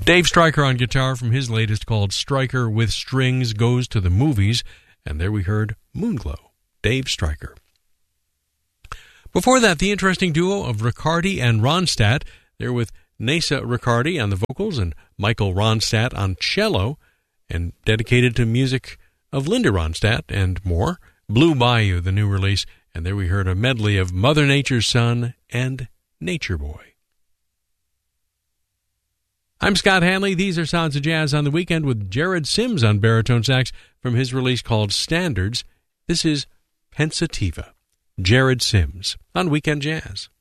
Dave Stryker on guitar from his latest called Stryker with Strings Goes to the Movies. And there we heard Moonglow, Dave Stryker. Before that, the interesting duo of Riccardi and Ronstadt. They're with Nessa Riccardi on the vocals and Michael Ronstadt on cello, and dedicated to music of Linda Ronstadt and more. Blue Bayou, the new release, and there we heard a medley of Mother Nature's Son and Nature Boy. I'm Scott Hanley. These are Sounds of Jazz on the Weekend with Jared Sims on baritone sax from his release called Standards. This is Pensativa. Jared Sims on Weekend Jazz.